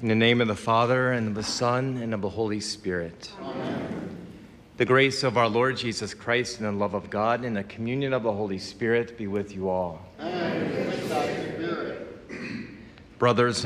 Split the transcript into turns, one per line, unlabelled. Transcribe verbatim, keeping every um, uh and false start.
In the name of the Father, and of the Son, and of the Holy Spirit. Amen. The grace of our Lord Jesus Christ, and the love of God, and the communion of the Holy Spirit be with you all.
And with thy spirit.
Brothers